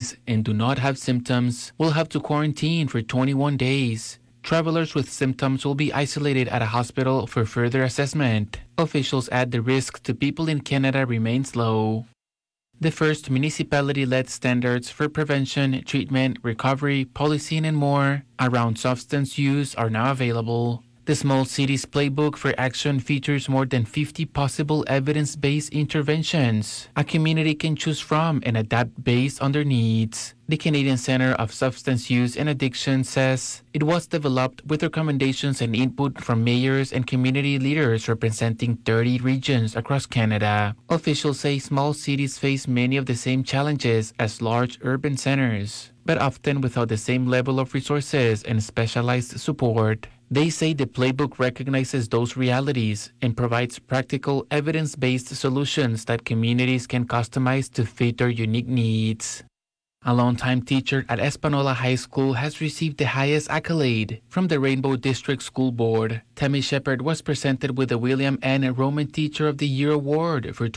needs and do not have symptoms will have to quarantine for 21 days. Travelers with symptoms will be isolated at a hospital for further assessment. Officials add the risk to people in Canada remains low. The first municipality-led standards for prevention, treatment, recovery, policing, and more around substance use are now available. The Small Cities Playbook for Action features more than 50 possible evidence-based interventions a community can choose from and adapt based on their needs. The Canadian Centre of Substance Use and Addiction says it was developed with recommendations and input from mayors and community leaders representing 30 regions across Canada. Officials say small cities face many of the same challenges as large urban centers, but often without the same level of resources and specialized support. They say the playbook recognizes those realities and provides practical, evidence-based solutions that communities can customize to fit their unique needs. A longtime teacher at Espanola High School has received the highest accolade from the Rainbow District School Board. Tammy Shepard was presented with the William N. Roman Teacher of the Year Award for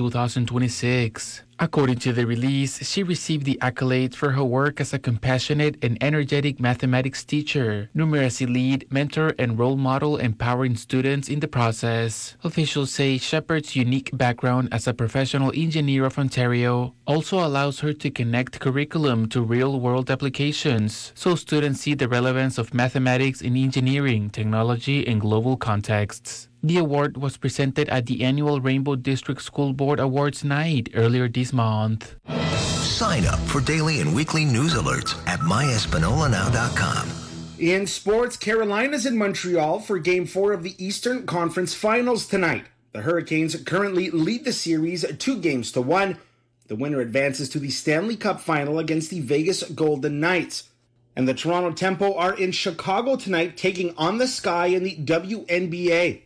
2026. According to the release, she received the accolade for her work as a compassionate and energetic mathematics teacher, numeracy lead, mentor, and role model, empowering students in the process. Officials say Shepard's unique background as a professional engineer of Ontario also allows her to connect curriculum to real-world applications, so students see the relevance of mathematics in engineering, technology, and global contexts. The award was presented at the annual Rainbow District School Board Awards night earlier this month. Sign up for daily and weekly news alerts at myespanolanow.com. In sports, Carolina's in Montreal for Game 4 of the Eastern Conference Finals tonight. The Hurricanes currently lead the series 2-1. The winner advances to the Stanley Cup Final against the Vegas Golden Knights. And the Toronto Tempo are in Chicago tonight, taking on the Sky in the WNBA.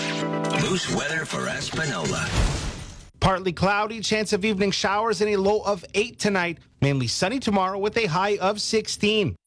Moose weather for Espanola. Partly cloudy, chance of evening showers and a low of 8 tonight. Mainly sunny tomorrow with a high of 16.